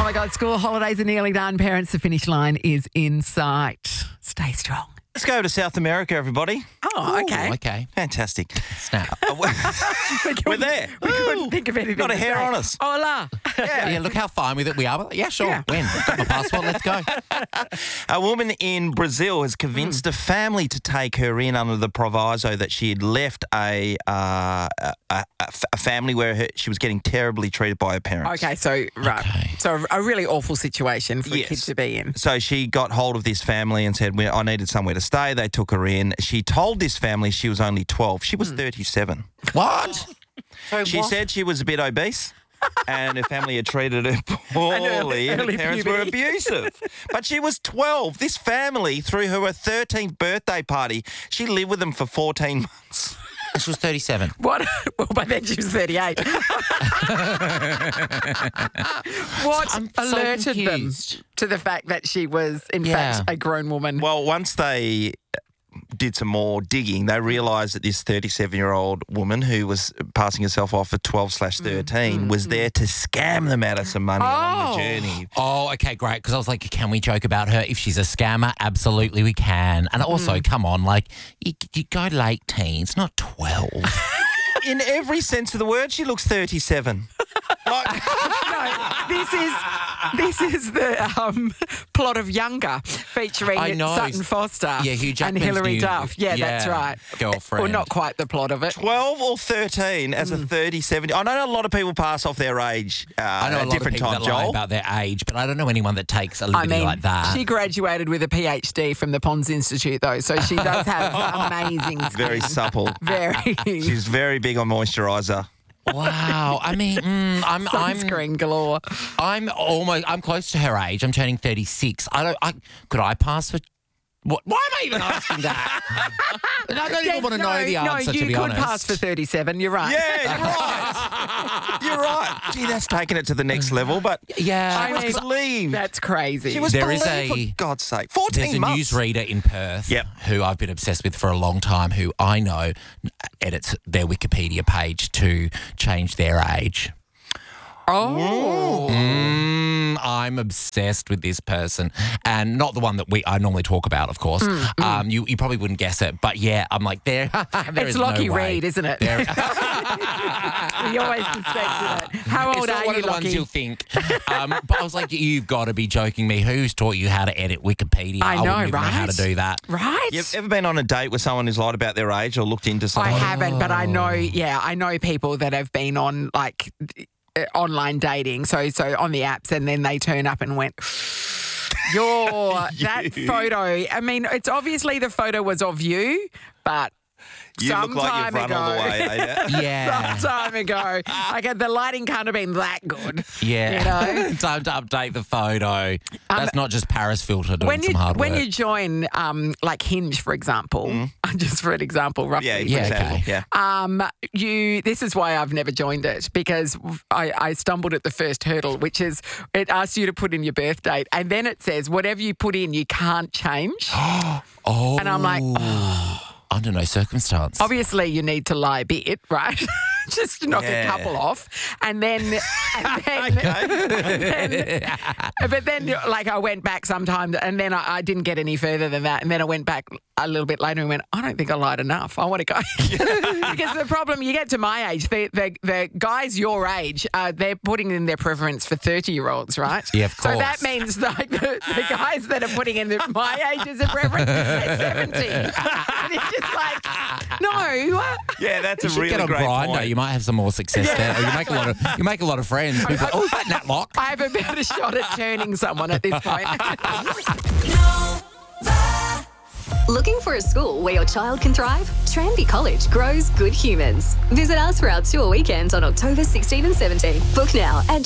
my God, school holidays are nearly done. Parents, the finish line is in sight. Stay strong. Let's go to South America, everybody. Oh, okay. Okay. Fantastic. Snap. We're there. We couldn't think of anything. Not a to hair say. on us. Hola. Yeah, look how fine with it we are. We're like, yeah, sure. Yeah. When? Got my passport. Let's go. A woman in Brazil has convinced a family to take her in under the proviso that she had left a family where she was getting terribly treated by her parents. Okay, so, right. Okay. So a really awful situation for a Yes. kid to be in. So she got hold of this family and said, I needed somewhere to stay. They took her in. She told this family she was only 12. She was 37. What? She said she was a bit obese and her family had treated her poorly and her early parents were puberty. abusive. But she was 12. This family threw her a 13th birthday party. She lived with them for 14 months. She was 37. What? Well, by then she was 38. What I'm so alerted them confused. to the fact that she was, in fact, a grown woman? Well, once they did some more digging, they realised that this 37-year-old woman who was passing herself off at 12/13 was there to scam them out of some money along the journey. Oh, okay, great. Because I was like, can we joke about her? If she's a scammer, absolutely we can. And also, come on, like, you go late teens, not 12. In every sense of the word, she looks 37. Like, No, this is the plot of Younger, featuring I know. Sutton Foster Yeah, Hugh and Jackman's Hilary new- Duff. Yeah, that's right. girlfriend. Well, not quite the plot of it. 12 or 13 as a 37. I know a lot of people pass off their age I know a at lot of different people times, that lie Joel. about their age, but I don't know anyone that takes a I liberty mean, like that. she graduated with a PhD from the Pons Institute, though, so she does have amazing skin. Very supple. Very. She's very big on moisturiser. Wow. I mean, I'm Sunscreen galore. I'm close to her age. I'm turning 36. Could I pass for what? Why am I even asking that? And I don't even want to know the answer, to be you could honest. pass for 37, you're right. Yeah, you're right. You're right. Gee, that's taken it to the next level, but Yeah. I was believed. That's crazy. She was There is believed, for God's sake. 14 There's a months. newsreader in Perth who I've been obsessed with for a long time, who I know edits their Wikipedia page to change their age. Oh. I'm obsessed with this person, and not the one that I normally talk about, of course. You probably wouldn't guess it, but yeah, I'm like, there It's is Lockie no way. Reed, isn't it? We always suspected it. How old It's not are one you, of the ones Lockie? you'll think. But I was like, you've got to be joking me. Who's taught you how to edit Wikipedia? I know, wouldn't even know how right? to do that. Right? You've ever been on a date with someone who's lied about their age or looked into I someone? haven't, but I know people that have been on like online dating, so on the apps, and then they turn up and went, that photo. I mean, it's obviously the photo was of you, but You some look like time you've run ago, all the way, eh? Yeah. some time ago, like the lighting can't have been that good. Yeah. You know? Time to update the photo. That's not just Paris filter doing some hard when work. you join like Hinge, for example, just for an example, roughly. Yeah, for Yeah, example. okay. Yeah. This is why I've never joined it, because I stumbled at the first hurdle, which is it asks you to put in your birth date, and then it says whatever you put in, you can't change. Oh. And I'm like, under no circumstance. obviously you need to lie a bit, right? Just to knock a Yeah. couple off. And then, but then like I went back sometime, and then I didn't get any further than that. And then I went back a little bit later and went, I don't think I lied enough. I want to go. Because the problem, you get to my age, the guys your age, they're putting in their preference for 30-year-olds, right? Yeah, of So course. that means like the guys that are putting in my age as a preference, they're 70. And it's just like, no. Yeah, that's You a should really get on great Grindr. point. You might have some more success there. Or you make a lot of friends. People, oh, is that Natlock? I have about a shot at turning someone at this point. Looking for a school where your child can thrive? Tranby College grows good humans. Visit us for our tour weekend on October 16 and 17. Book now at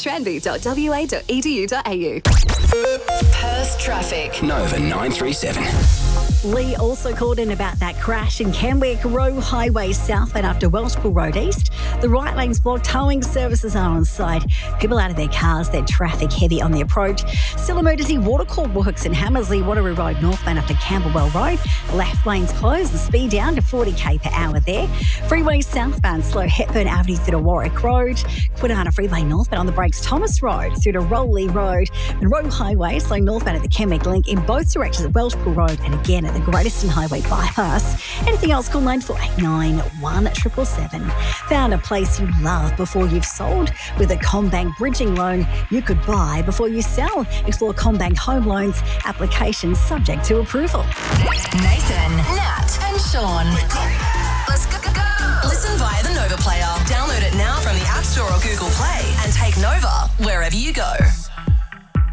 tranby.wa.edu.au. Perth traffic. Nova 937. Lee also called in about that crash in Kenwick Row Highway southbound after Welshpool Road East. The right lane's blocked. Towing services are on site. People out of their cars, their traffic heavy on the approach. Still emergency water cord works in Hammersley Waterloo Road northbound after Camberwell Road. Left lane's closed. The speed down to 40 km per hour there. Freeway southbound slow Hepburn Avenue through to Warwick Road. Kwinana Freeway northbound on the brakes, Thomas Road through to Rowley Road, Monroe Highway, slow northbound at the Kenwick Link in both directions at Welshpool Road and again at the Great Eastern Highway bypass. Anything else, call 9489 1777. Found a place you love before you've sold? With a CommBank bridging loan you could buy before you sell. Explore CommBank home loans, applications subject to approval. Nathan, Nat, and Sean. Let's go. Listen via the Nova Player. Download it now from the App Store or Google Play and take Nova wherever you go.